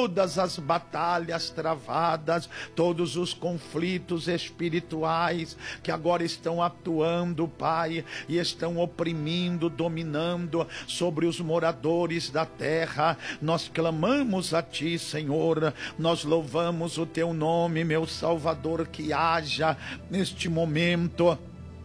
todas as batalhas travadas, todos os conflitos espirituais que agora estão atuando, Pai, e estão oprimindo, dominando sobre os moradores da terra. Nós clamamos a Ti, Senhor, nós louvamos o Teu nome, meu Salvador, que haja neste momento,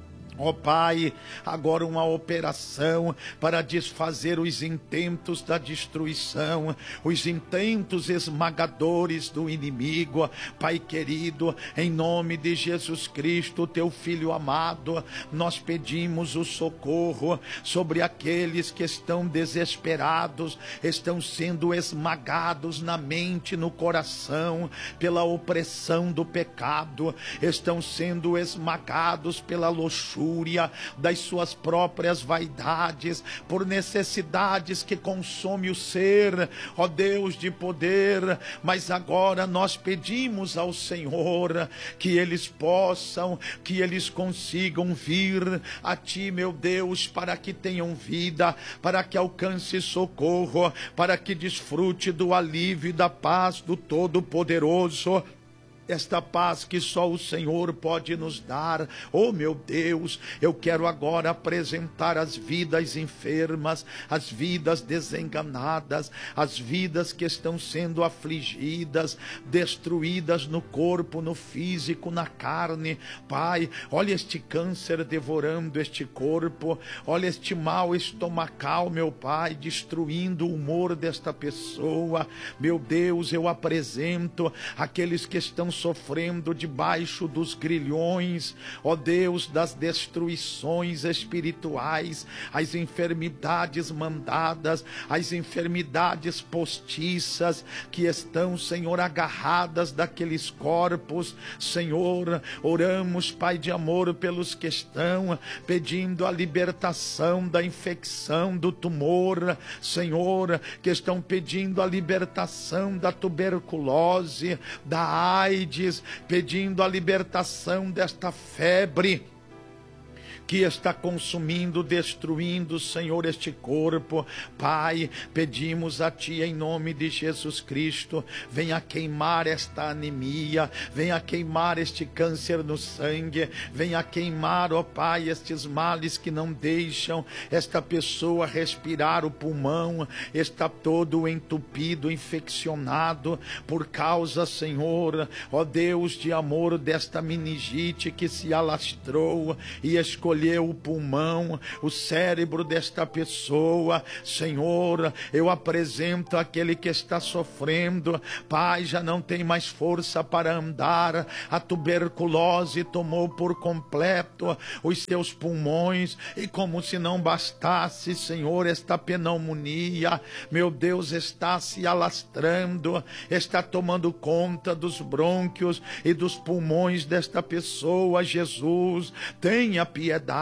ó Pai, agora uma operação para desfazer os intentos da destruição, os intentos esmagadores do inimigo. Pai querido, em nome de Jesus Cristo, Teu Filho amado, nós pedimos o socorro sobre aqueles que estão desesperados, estão sendo esmagados na mente, no coração, pela opressão do pecado, estão sendo esmagados pela luxúria das suas próprias vaidades, por necessidades que consomem o ser, ó Deus de poder. Mas agora nós pedimos ao Senhor que eles possam, que eles consigam vir a Ti, meu Deus, para que tenham vida, para que alcance socorro, para que desfrute do alívio e da paz do Todo-Poderoso. Esta paz que só o Senhor pode nos dar. Oh meu Deus, eu quero agora apresentar as vidas enfermas, as vidas desenganadas, as vidas que estão sendo afligidas, destruídas no corpo, no físico, na carne. Pai, olha este câncer devorando este corpo, olha este mal estomacal, meu Pai, destruindo o humor desta pessoa. Meu Deus, eu apresento aqueles que estão sofrendo debaixo dos grilhões, ó Deus, das destruições espirituais, as enfermidades mandadas, as enfermidades postiças que estão, Senhor, agarradas daqueles corpos. Senhor, oramos, Pai de amor, pelos que estão pedindo a libertação da infecção, do tumor, Senhor, que estão pedindo a libertação da tuberculose, da AIDS, pedindo a libertação desta febre que está consumindo, destruindo, Senhor, este corpo. Pai, pedimos a Ti em nome de Jesus Cristo, venha queimar esta anemia, venha queimar este câncer no sangue, venha queimar, ó Pai, estes males que não deixam esta pessoa respirar. O pulmão está todo entupido, infeccionado, por causa, Senhor, ó Deus de amor, desta meningite que se alastrou e escolheu o pulmão, o cérebro desta pessoa. Senhor, eu apresento aquele que está sofrendo, Pai, já não tem mais força para andar, a tuberculose tomou por completo os seus pulmões, e como se não bastasse, Senhor, esta pneumonia, meu Deus, está se alastrando, está tomando conta dos brônquios e dos pulmões desta pessoa. Jesus, tenha piedade,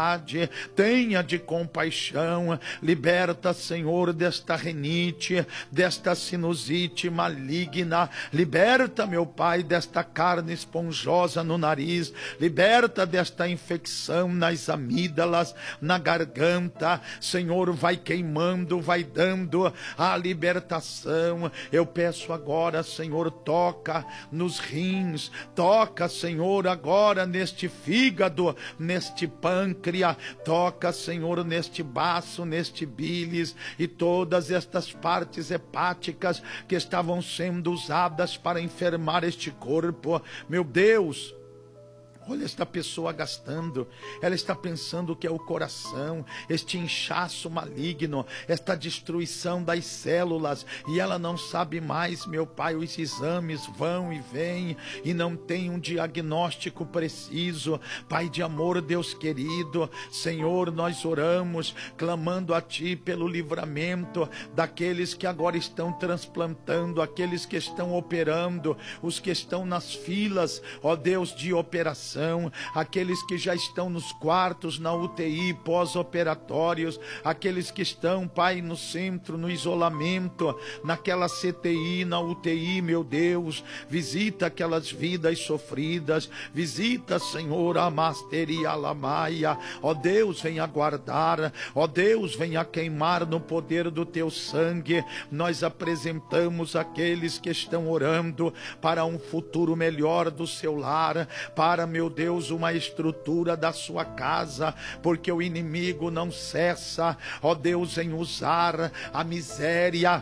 tenha de compaixão, liberta, Senhor, desta rinite, desta sinusite maligna, liberta, meu Pai, desta carne esponjosa no nariz, liberta desta infecção nas amígdalas, na garganta. Senhor, vai queimando, vai dando a libertação. Eu peço agora, Senhor, toca nos rins, toca, Senhor, agora neste fígado, neste pâncreas, toca, Senhor, neste baço, neste bílis e todas estas partes hepáticas que estavam sendo usadas para enfermar este corpo. Meu Deus, olha esta pessoa gastando, ela está pensando que é o coração, este inchaço maligno, esta destruição das células, e ela não sabe mais, meu Pai, os exames vão e vêm, e não tem um diagnóstico preciso. Pai de amor, Deus querido, Senhor, nós oramos, clamando a Ti pelo livramento daqueles que agora estão transplantando, aqueles que estão operando, os que estão nas filas, ó Deus, de operação. coração, aqueles que já estão nos quartos, na UTI, pós-operatórios, aqueles que estão, Pai, no centro, no isolamento, naquela CTI, na UTI, meu Deus, visita aquelas vidas sofridas, visita, Senhor, a Masteria Lamaia, ó Deus, venha guardar, ó Deus, venha queimar no poder do teu sangue. Nós apresentamos aqueles que estão orando para um futuro melhor do seu lar, para, meu Deus, uma estrutura da sua casa, porque o inimigo não cessa, ó Deus, em usar a miséria,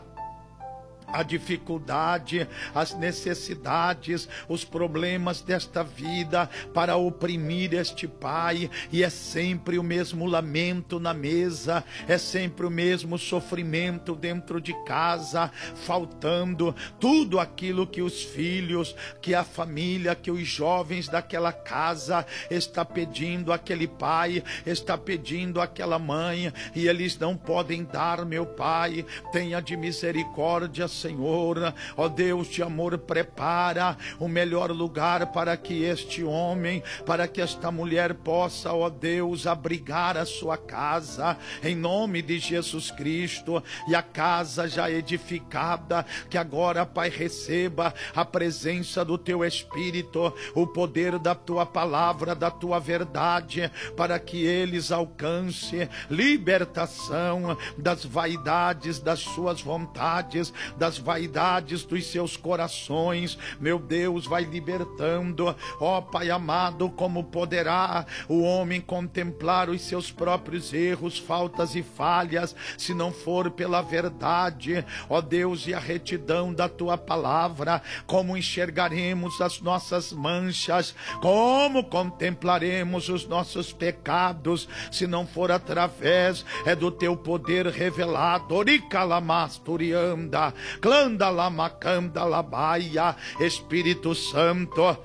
a dificuldade, as necessidades, os problemas desta vida para oprimir este pai, e é sempre o mesmo lamento na mesa, é sempre o mesmo sofrimento dentro de casa, faltando tudo aquilo que os filhos, que a família, que os jovens daquela casa está pedindo àquele pai, está pedindo àquela mãe, e eles não podem dar. Meu Pai, tenha de misericórdia, Senhor, ó Deus de amor, prepara o melhor lugar para que este homem, para que esta mulher possa, ó Deus, abrigar a sua casa, em nome de Jesus Cristo. E a casa já edificada, que agora, Pai, receba a presença do teu Espírito, o poder da tua palavra, da tua verdade, para que eles alcancem libertação das vaidades, das suas vontades, das vaidades dos seus corações. Meu Deus, vai libertando, ó Pai amado. Como poderá o homem contemplar os seus próprios erros, faltas e falhas, se não for pela verdade, ó Deus, e a retidão da tua palavra? Como enxergaremos as nossas manchas, como contemplaremos os nossos pecados, se não for através do teu poder revelado? Oricalamastorianda, Clandalamacandalambaia. Espírito Santo,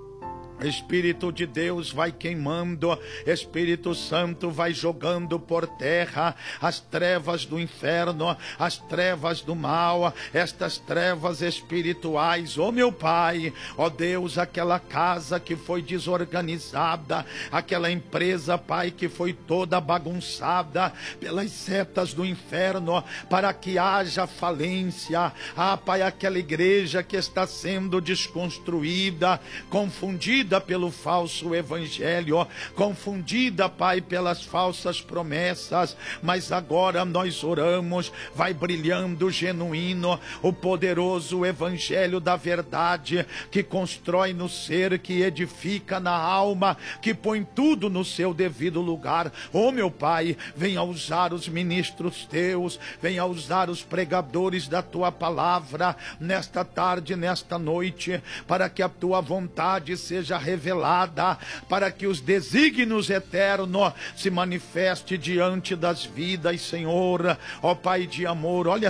Espírito de Deus, vai queimando, Espírito Santo vai jogando por terra as trevas do inferno, as trevas do mal, estas trevas espirituais. Ó meu Pai, ó Deus, aquela casa que foi desorganizada, aquela empresa, Pai, que foi toda bagunçada pelas setas do inferno, para que haja falência. Ah, Pai, aquela igreja que está sendo desconstruída, confundida pelo falso evangelho, confundida, Pai, pelas falsas promessas, mas agora nós oramos, vai brilhando genuíno o poderoso evangelho da verdade, que constrói no ser, que edifica na alma, que põe tudo no seu devido lugar. Oh meu Pai, venha usar os ministros teus, venha usar os pregadores da tua palavra nesta tarde, nesta noite, para que a tua vontade seja revelada, para que os desígnios eternos se manifestem diante das vidas, Senhor. Ó Pai de amor, olha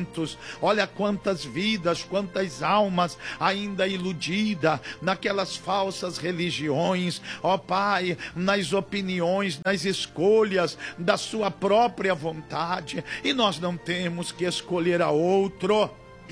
quantas vidas, quantas almas ainda iludidas naquelas falsas religiões, ó Pai, nas opiniões, nas escolhas da sua própria vontade. E nós não temos que escolher a outro,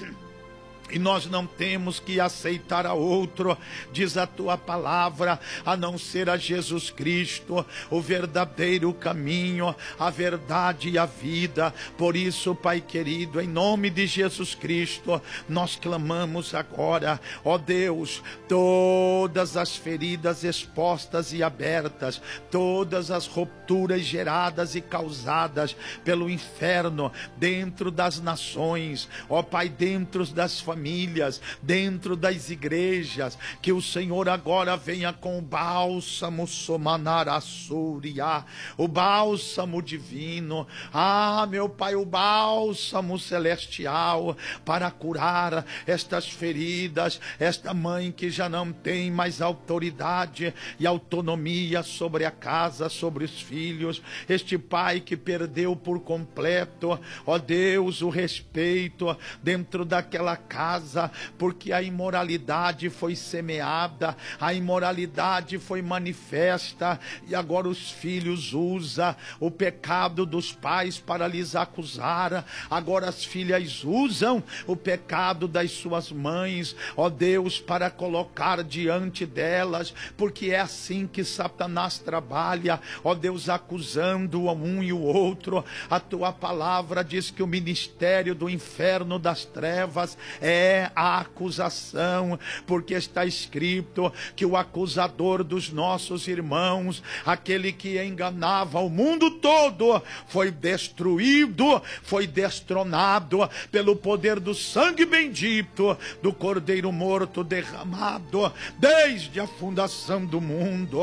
e nós não temos que aceitar a outro, diz a tua palavra, a não ser a Jesus Cristo, o verdadeiro caminho, a verdade e a vida. Por isso, Pai querido, em nome de Jesus Cristo, nós clamamos agora, ó Deus, todas as feridas expostas e abertas, todas as rupturas geradas e causadas pelo inferno dentro das nações, ó Pai, dentro das famílias, dentro das igrejas, que o Senhor agora venha com o bálsamo somanarassúria, o bálsamo divino, meu Pai, o bálsamo celestial, para curar estas feridas, esta mãe que já não tem mais autoridade e autonomia sobre a casa, sobre os filhos, este pai que perdeu por completo, ó Deus, o respeito dentro daquela casa, casa, porque a imoralidade foi semeada, a imoralidade foi manifesta, e agora os filhos usam o pecado dos pais para lhes acusar, agora as filhas usam o pecado das suas mães, ó Deus, para colocar diante delas, porque é assim que Satanás trabalha, ó Deus, acusando um e o outro. A tua palavra diz que o ministério do inferno das trevas é a acusação, porque está escrito que o acusador dos nossos irmãos, aquele que enganava o mundo todo, foi destruído, foi destronado pelo poder do sangue bendito do Cordeiro morto derramado desde a fundação do mundo.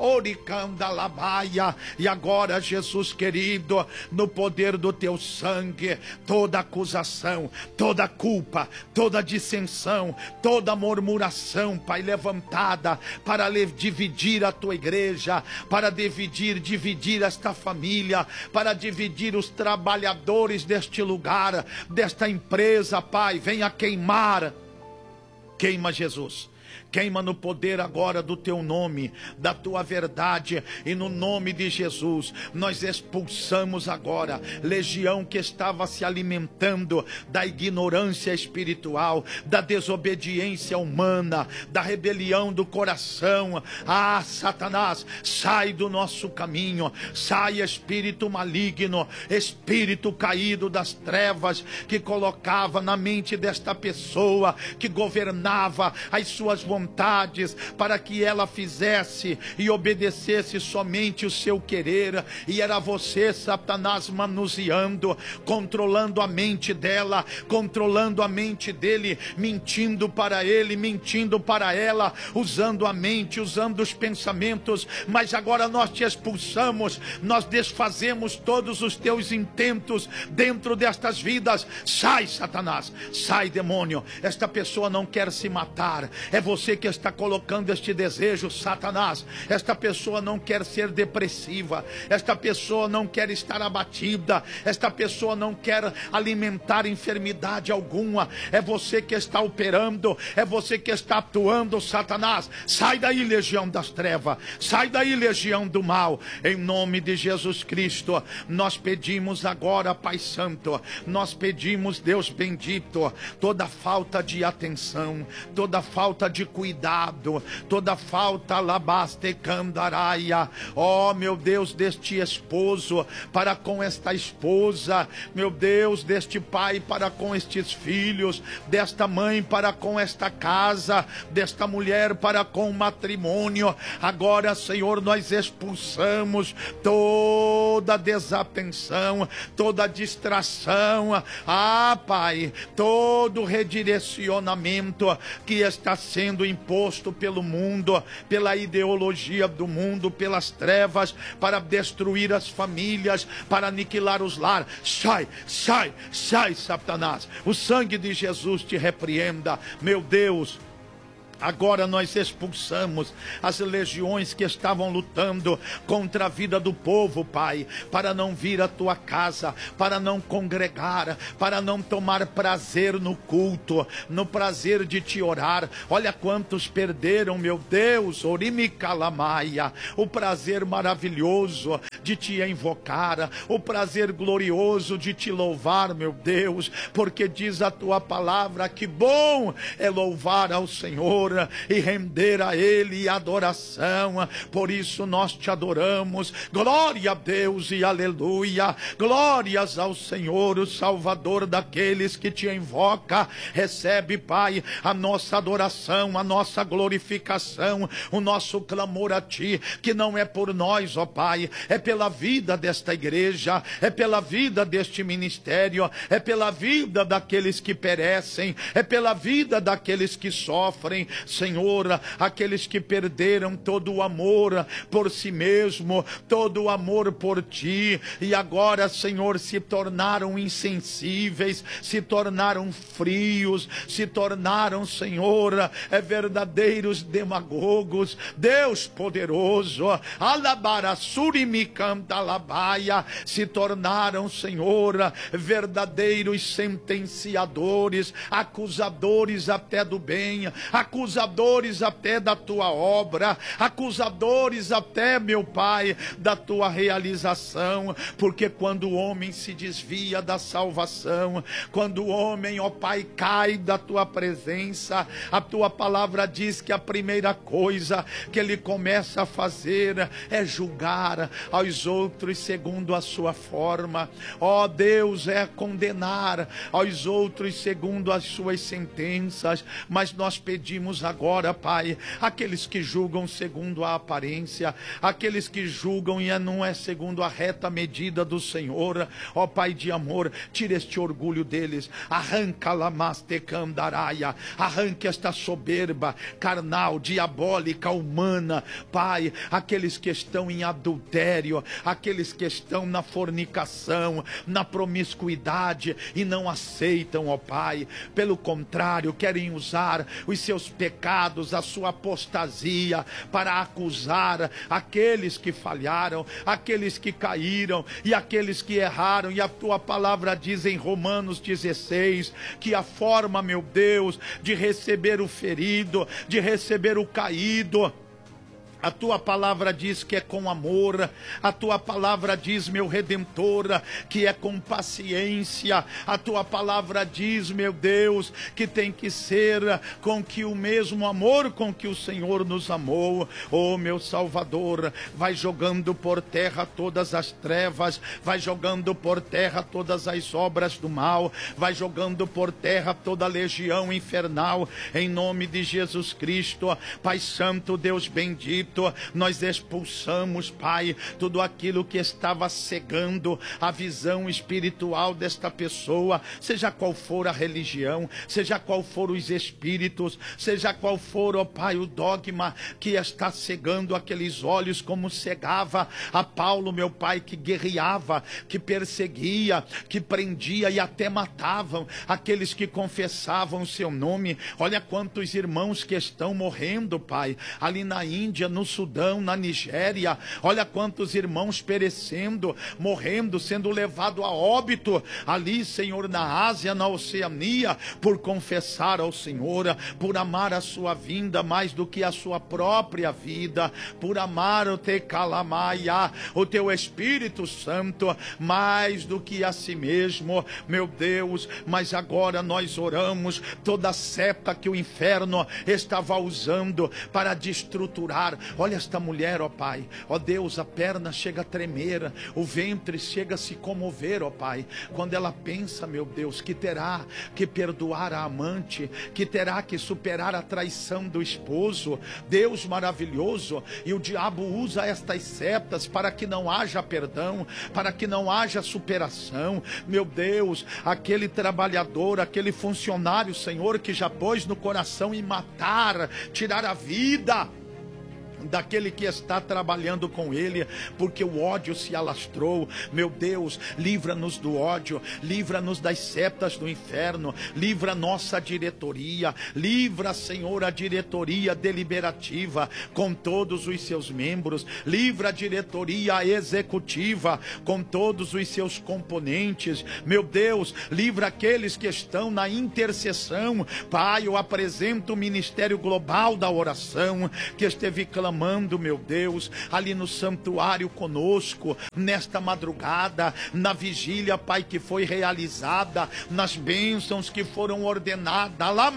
Oricandalabaia. E agora, Jesus querido, no poder do teu sangue, toda acusação, toda culpa, toda dissensão, toda murmuração, Pai, levantada para dividir a tua igreja, para dividir esta família, para dividir os trabalhadores deste lugar, desta empresa, Pai, venha queimar. Queima, Jesus. Queima no poder agora do teu nome, da tua verdade, e no nome de Jesus, nós expulsamos agora legião que estava se alimentando da ignorância espiritual, da desobediência humana, da rebelião do coração. Ah, Satanás, sai do nosso caminho, sai, espírito maligno, espírito caído das trevas, que colocava na mente desta pessoa, que governava as suas vontades, para que ela fizesse e obedecesse somente o seu querer, e era você, Satanás, manuseando, controlando a mente dela, controlando a mente dele, mentindo para ele, mentindo para ela, usando a mente, usando os pensamentos. Mas agora nós te expulsamos, nós desfazemos todos os teus intentos dentro destas vidas. Sai, Satanás, sai, demônio. Esta pessoa não quer se matar, é você que está colocando este desejo, Satanás. Esta pessoa não quer ser depressiva, esta pessoa não quer estar abatida, esta pessoa não quer alimentar enfermidade alguma. É você que está operando, é você que está atuando, Satanás. Sai daí, legião das trevas, sai daí, legião do mal, em nome de Jesus Cristo. Nós pedimos agora, Pai Santo, nós pedimos, Deus bendito, toda falta de atenção, toda falta de cuidado, toda falta, labaste candaraia, ó meu Deus, deste esposo para com esta esposa, meu Deus, deste pai para com estes filhos, desta mãe para com esta casa, desta mulher para com o matrimônio. Agora, Senhor, nós expulsamos toda desatenção, toda distração, ah, Pai, todo redirecionamento que está sendo imposto pelo mundo, pela ideologia do mundo, pelas trevas, para destruir as famílias, para aniquilar os lares. Sai, sai, sai, Satanás. O sangue de Jesus te repreenda, meu Deus. Agora nós expulsamos as legiões que estavam lutando contra a vida do povo, Pai, para não vir à tua casa, para não congregar, para não tomar prazer no culto, no prazer de te orar. Olha quantos perderam, meu Deus, Orimicalamaia, o prazer maravilhoso de te invocar, o prazer glorioso de te louvar, meu Deus, porque diz a tua palavra que bom é louvar ao Senhor e render a Ele adoração. Por isso nós te adoramos. Glória a Deus e aleluia. Glórias ao Senhor, o Salvador daqueles que te invoca. Recebe, Pai, a nossa adoração, a nossa glorificação, o nosso clamor a Ti, que não é por nós, ó Pai, é pela vida desta igreja, é pela vida deste ministério, é pela vida daqueles que perecem, é pela vida daqueles que sofrem, Senhor, aqueles que perderam todo o amor por si mesmo, todo o amor por ti, e agora, Senhor, se tornaram insensíveis, se tornaram frios, se tornaram, Senhor, verdadeiros demagogos. Deus poderoso, se tornaram, Senhor, verdadeiros sentenciadores, acusadores até do bem, acusadores até da tua obra, acusadores até, meu Pai, da tua realização, porque quando o homem se desvia da salvação, quando o homem, ó Pai, cai da tua presença, a tua palavra diz que a primeira coisa que ele começa a fazer é julgar aos outros segundo a sua forma. Ó Deus, é condenar aos outros segundo as suas sentenças. Mas nós pedimos agora, Pai, aqueles que julgam segundo a aparência, aqueles que julgam e não é segundo a reta medida do Senhor, ó Pai de amor, tira este orgulho deles, arranque esta soberba carnal, diabólica, humana, Pai, aqueles que estão em adultério, aqueles que estão na fornicação, na promiscuidade e não aceitam, ó Pai, pelo contrário, querem usar os seus pecados, a sua apostasia para acusar aqueles que falharam, aqueles que caíram e aqueles que erraram. E a tua palavra diz em Romanos 16 que a forma, meu Deus, de receber o ferido, de receber o caído, a tua palavra diz que é com amor. A tua palavra diz, meu Redentor, que é com paciência. A tua palavra diz, meu Deus, que tem que ser com que o mesmo amor com que o Senhor nos amou. Oh, meu Salvador, vai jogando por terra todas as trevas, vai jogando por terra todas as obras do mal, vai jogando por terra toda a legião infernal, em nome de Jesus Cristo. Pai Santo, Deus bendito, nós expulsamos, Pai, tudo aquilo que estava cegando a visão espiritual desta pessoa, seja qual for a religião, seja qual for os espíritos, seja qual for, ó Pai, o dogma que está cegando aqueles olhos, como cegava a Paulo, meu Pai, que guerreava, que perseguia, que prendia e até matavam aqueles que confessavam o seu nome. Olha quantos irmãos que estão morrendo, Pai, ali na Índia, no Sudão, na Nigéria. Olha quantos irmãos perecendo, morrendo, sendo levado a óbito ali, Senhor, na Ásia, na Oceania, por confessar ao Senhor, por amar a sua vinda mais do que a sua própria vida, por amar o Te Calamaia, o teu Espírito Santo, mais do que a si mesmo, meu Deus. Mas agora nós oramos toda a seta que o inferno estava usando para destruturar. Olha esta mulher, ó Pai, ó Deus, a perna chega a tremer, o ventre chega a se comover, ó Pai, quando ela pensa, meu Deus, que terá que perdoar a amante, que terá que superar a traição do esposo. Deus maravilhoso, e o diabo usa estas setas para que não haja perdão, para que não haja superação. Meu Deus, aquele trabalhador, aquele funcionário, Senhor, que já pôs no coração em matar, tirar a vida daquele que está trabalhando com ele, porque o ódio se alastrou. Meu Deus, livra-nos do ódio, livra-nos das setas do inferno, livra nossa diretoria, livra, Senhor, a diretoria deliberativa com todos os seus membros, livra a diretoria executiva com todos os seus componentes. Meu Deus, livra aqueles que estão na intercessão. Pai, eu apresento o Ministério Global da Oração, que esteve clamando, meu Deus, ali no santuário conosco, nesta madrugada, na vigília, Pai, que foi realizada, nas bênçãos que foram ordenadas.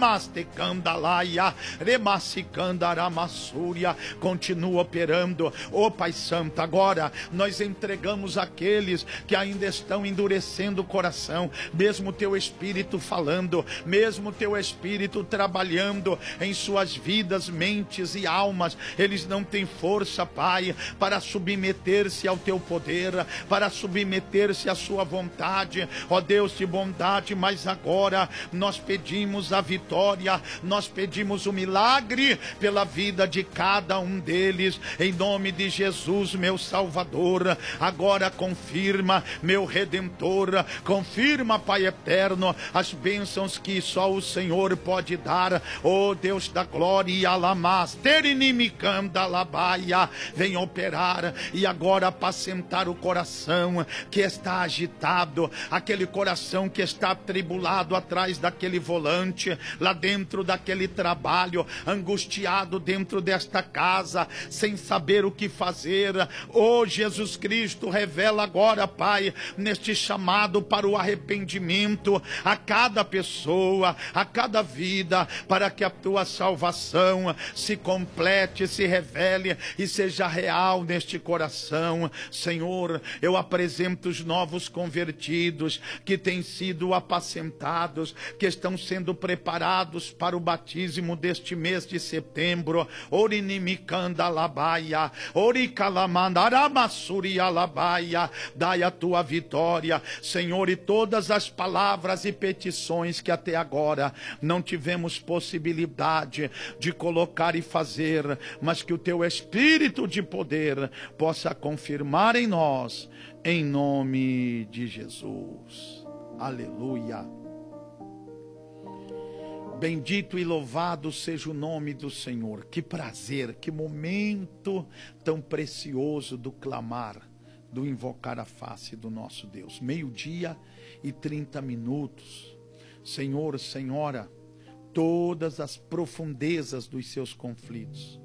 Continua operando, ó Pai Santo. Agora nós entregamos aqueles que ainda estão endurecendo o coração, mesmo teu Espírito falando, mesmo teu Espírito trabalhando em suas vidas, mentes e almas, eles mas não tem força, Pai, para submeter-se ao teu poder, para submeter-se à sua vontade, ó Deus de bondade. Mas agora nós pedimos a vitória, nós pedimos o milagre pela vida de cada um deles, em nome de Jesus, meu Salvador. Agora confirma, meu Redentor, confirma, Pai eterno, as bênçãos que só o Senhor pode dar, ó Deus da glória. Alamas, terinimicanda labaia, vem operar e agora apacentar o coração que está agitado, aquele coração que está atribulado atrás daquele volante, lá dentro daquele trabalho, angustiado dentro desta casa, sem saber o que fazer. Oh Jesus Cristo, revela agora, Pai, neste chamado para o arrependimento, a cada pessoa, a cada vida, para que a tua salvação se complete, se revele e seja real neste coração. Senhor, eu apresento os novos convertidos que têm sido apacentados, que estão sendo preparados para o batismo deste mês de setembro. Orinimicanda labaia, oricalamandaramassuri alabaia, dai a tua vitória, Senhor, e todas as palavras e petições que até agora não tivemos possibilidade de colocar e fazer, mas que o teu Espírito de poder possa confirmar em nós, em nome de Jesus. Aleluia. Bendito e louvado seja o nome do Senhor. Que prazer, que momento tão precioso do clamar, do invocar a face do nosso Deus. 12:30. Senhor, Senhora, todas as profundezas dos seus conflitos,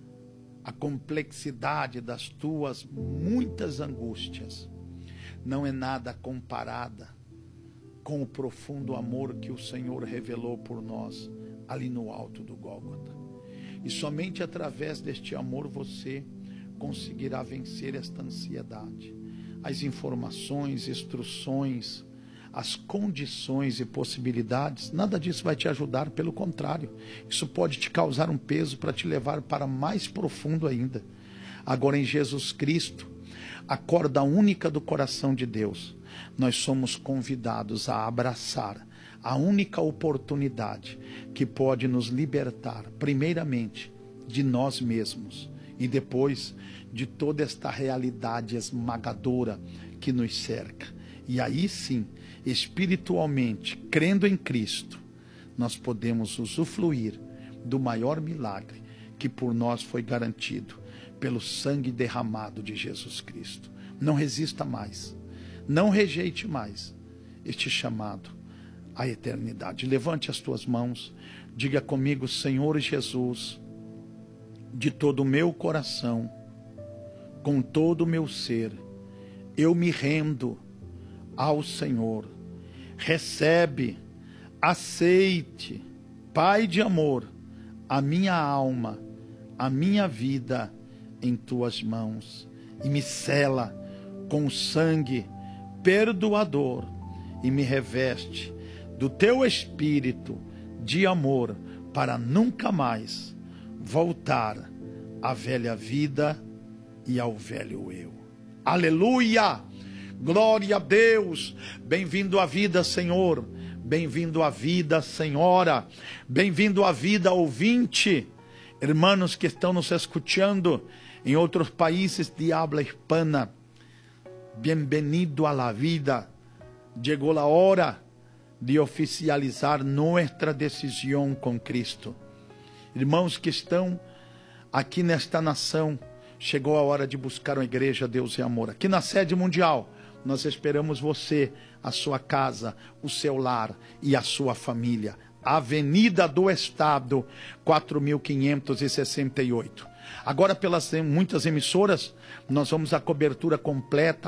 a complexidade das tuas muitas angústias, não é nada comparada com o profundo amor que o Senhor revelou por nós ali no alto do Gólgota. E somente através deste amor você conseguirá vencer esta ansiedade. As informações, instruções, as condições e possibilidades, nada disso vai te ajudar, pelo contrário, isso pode te causar um peso para te levar para mais profundo ainda. Agora, em Jesus Cristo, a corda única do coração de Deus, nós somos convidados a abraçar a única oportunidade que pode nos libertar, primeiramente, de nós mesmos e depois de toda esta realidade esmagadora que nos cerca. E aí sim, espiritualmente, crendo em Cristo, nós podemos usufruir do maior milagre que por nós foi garantido pelo sangue derramado de Jesus Cristo. Não resista mais, não rejeite mais este chamado à eternidade. Levante as tuas mãos, diga comigo: Senhor Jesus, de todo o meu coração, com todo o meu ser, eu me rendo ao Senhor. Recebe, aceite, Pai de amor, a minha alma, a minha vida em tuas mãos, e me sela com o sangue perdoador e me reveste do teu espírito de amor para nunca mais voltar à velha vida e ao velho eu. Aleluia! Glória a Deus! Bem-vindo à vida, Senhor. Bem-vindo à vida, Senhora. Bem-vindo à vida, ouvinte. Hermanos que estão nos escutando em outros países de habla hispana, bienvenido a la vida. Llegó la hora de oficializar nuestra decisión con Cristo. Irmãos que estão aqui nesta nação, chegou a hora de buscar uma igreja Deus e Amor. Aqui na sede mundial, nós esperamos você, a sua casa, o seu lar e a sua família. Avenida do Estado, 4568. Agora, pelas muitas emissoras, nós vamos à cobertura completa